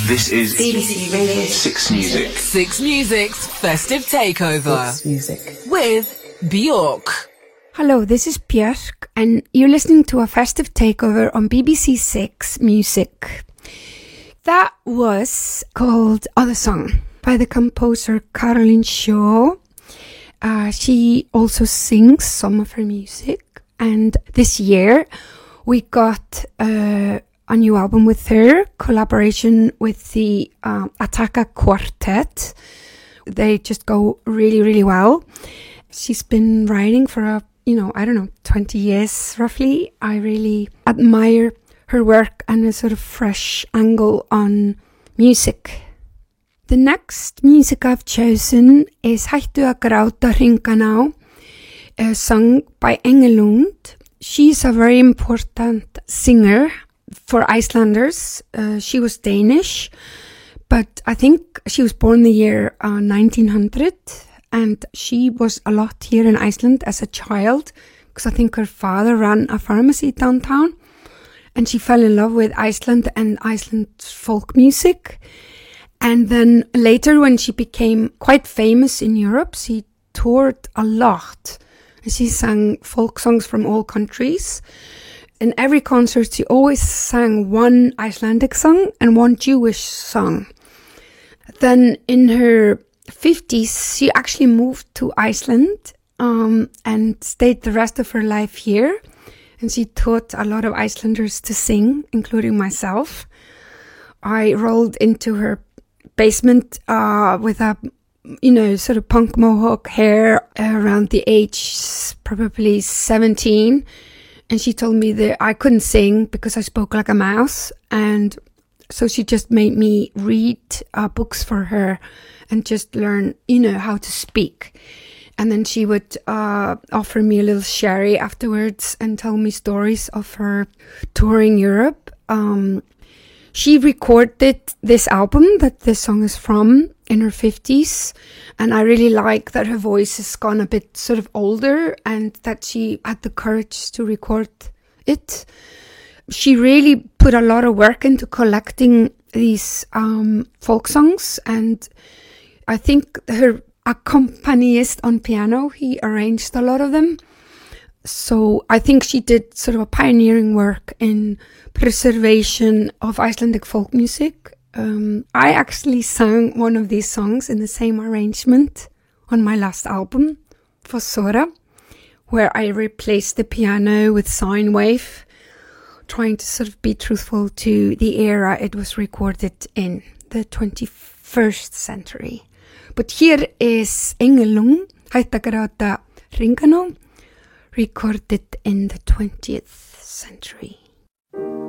This is BBC Radio Six Music. Six Music's Festive Takeover. Six Music. With Björk. Hello, this is Björk, and you're listening to a festive takeover on BBC Six Music. That was called Other Song by the composer Caroline Shaw. She also sings some of her music, and this year we got a new album with her, collaboration with the Attacca Quartet. They just go really, really well. She's been writing for 20 years roughly. I really admire her work and a sort of fresh angle on music. The next music I've chosen is Hættu að gráta hringa ná, sung by Engelund. She's a very important singer for Icelanders. She was Danish, but I think she was born the year 1900. And she was a lot here in Iceland as a child, because I think her father ran a pharmacy downtown. And she fell in love with Iceland and Iceland's folk music. And then later, when she became quite famous in Europe, she toured a lot. And she sang folk songs from all countries. In every concert, she always sang one Icelandic song and one Jewish song. Then in her 50s, she actually moved to Iceland and stayed the rest of her life here. And she taught a lot of Icelanders to sing, including myself. I rolled into her basement with a, sort of punk mohawk hair around the age probably 17. And she told me that I couldn't sing because I spoke like a mouse. And so she just made me read books for her and just learn, how to speak. And then she would offer me a little sherry afterwards and tell me stories of her touring Europe. She recorded this album that this song is from in her 50s. And I really like that her voice has gone a bit sort of older and that she had the courage to record it. She really put a lot of work into collecting these folk songs, and I think her accompanist on piano, he arranged a lot of them. So I think she did sort of a pioneering work in preservation of Icelandic folk music. I actually sang one of these songs in the same arrangement on my last album, Fossora, where I replaced the piano with sine wave, trying to sort of be truthful to the era it was recorded in, the 21st century. But here is Engelund, Hættu að gráta hringa ná, recorded in the 20th century.